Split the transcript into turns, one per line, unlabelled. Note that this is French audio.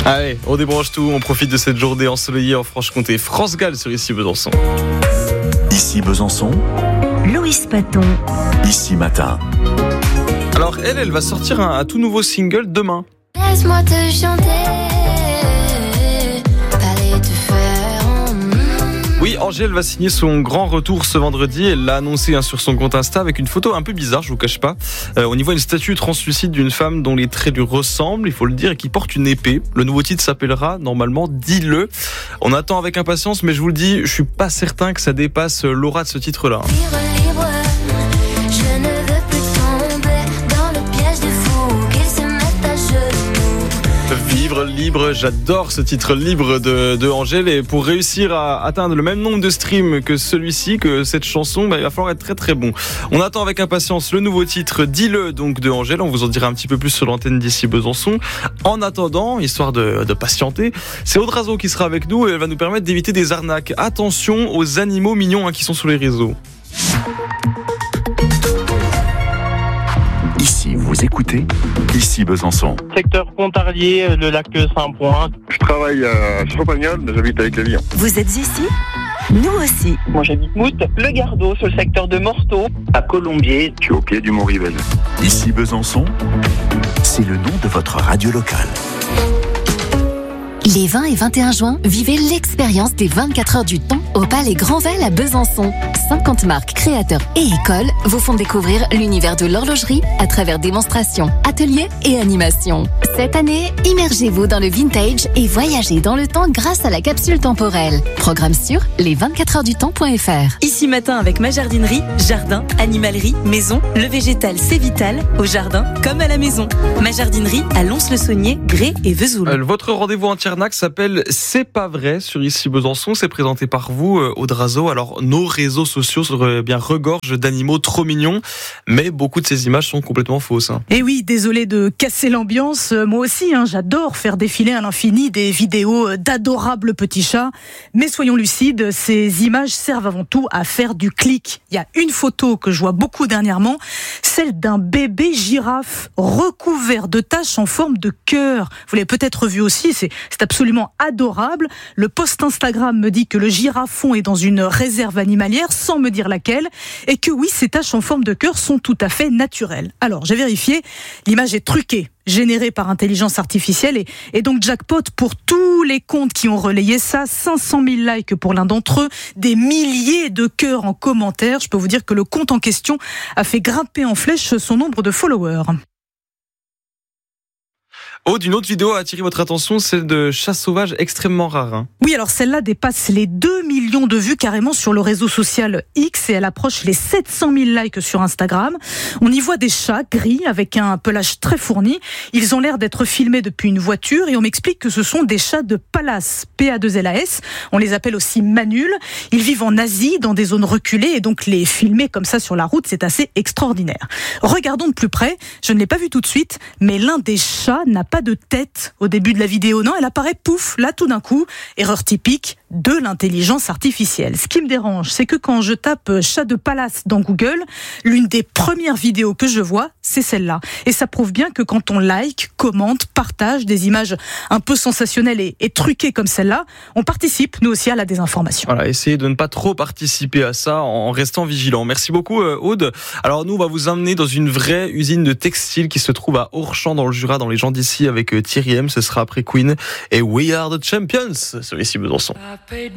Allez, on débranche tout, on profite de cette journée ensoleillée en Franche-Comté. France Gall sur Ici Besançon.
Ici Besançon,
Loïs Paton.
Ici Matin.
Alors elle va sortir un tout nouveau single demain.
Laisse-moi te chanter, t'allais te faire.
Oui, Angèle va signer son grand retour ce vendredi. Elle l'a annoncé sur son compte Insta avec une photo un peu bizarre, je vous cache pas. On y voit une statue translucide d'une femme dont les traits lui ressemblent, il faut le dire, et qui porte une épée. Le nouveau titre s'appellera normalement Dis-le. On attend avec impatience, mais je vous le dis, je suis pas certain que ça dépasse l'aura de ce titre-là.
Libre, libre, je ne veux plus tomber dans le piège des fous qu'ils se mettent à genoux.
Vivre libre, j'adore ce titre libre de Angèle, et pour réussir à atteindre le même nombre de streams que celui-ci, que cette chanson, il va falloir être très très bon. On attend avec impatience le nouveau titre Dis-le donc de Angèle, on vous en dira un petit peu plus sur l'antenne d'Ici Besançon. En attendant, histoire de patienter, c'est Aude Razo qui sera avec nous et elle va nous permettre d'éviter des arnaques. Attention aux animaux mignons qui sont sur les réseaux.
Ici, vous écoutez Ici Besançon.
Secteur Pontarlier, le lac Saint-Point.
Je travaille à Champagnol, mais j'habite avec Lévian.
Vous êtes ici ? Nous aussi.
Moi j'habite Mout, le Gardot, sur le secteur de Morteau.
À Colombier, je suis au pied du Mont Rivelle.
Ici Besançon, c'est le nom de votre radio locale.
Les 20 et 21 juin, vivez l'expérience des 24 heures du temps au Palais Grandval à Besançon. 50 marques, créateurs et écoles vous font découvrir l'univers de l'horlogerie à travers démonstrations, ateliers et animations. Cette année, immergez-vous dans le vintage et voyagez dans le temps grâce à la capsule temporelle. Programme sur les24heuresdutemps.fr.
Ici Matin avec ma jardinerie, jardin, animalerie, maison, le végétal c'est vital, au jardin comme à la maison. Ma jardinerie à Lons-le-Saunier, Grès et Vesoul.
Votre rendez-vous entièrement s'appelle C'est pas vrai sur Ici Besançon, c'est présenté par vous, Aude Razo. Alors nos réseaux sociaux regorgent d'animaux trop mignons, mais beaucoup de ces images sont complètement fausses.
Et oui, désolé de casser l'ambiance, moi aussi j'adore faire défiler à l'infini des vidéos d'adorables petits chats, mais soyons lucides, ces images servent avant tout à faire du clic. Il y a une photo que je vois beaucoup dernièrement, celle d'un bébé girafe recouvert de taches en forme de cœur. Vous l'avez peut-être vu aussi, c'est absolument adorable. Le post Instagram me dit que le girafon est dans une réserve animalière, sans me dire laquelle, et que oui, ces taches en forme de cœur sont tout à fait naturelles. Alors, j'ai vérifié, l'image est truquée, générée par intelligence artificielle, et donc jackpot pour tous les comptes qui ont relayé ça, 500 000 likes pour l'un d'entre eux, des milliers de cœurs en commentaire. Je peux vous dire que le compte en question a fait grimper en flèche son nombre de followers.
Aude, une autre vidéo a attiré votre attention, celle de chats sauvages extrêmement rares.
Oui, alors celle-là dépasse les 2 millions de vues carrément sur le réseau social X et elle approche les 700 000 likes sur Instagram. On y voit des chats gris avec un pelage très fourni. Ils ont l'air d'être filmés depuis une voiture et on m'explique que ce sont des chats de Pallas, P-A-2-L-A-S. On les appelle aussi manuls. Ils vivent en Asie, dans des zones reculées et donc les filmer comme ça sur la route, c'est assez extraordinaire. Regardons de plus près. Je ne l'ai pas vu tout de suite, mais l'un des chats n'a pas de tête au début de la vidéo. Non, elle apparaît pouf, là tout d'un coup. Erreur typique de l'intelligence artificielle. Ce qui me dérange, c'est que quand je tape chat de Pallas dans Google, l'une des premières vidéos que je vois, c'est celle-là. Et ça prouve bien que quand on like, commente, partage des images un peu sensationnelles et truquées comme celle-là, on participe, nous aussi, à la désinformation.
Voilà, essayez de ne pas trop participer à ça en restant vigilant. Merci beaucoup, Aude. Alors nous, on va vous emmener dans une vraie usine de textile qui se trouve à Orchamps dans le Jura, dans les gens d'ici, avec Thierry M. Ce sera après Queen et We Are the Champions sur Ici Besançon.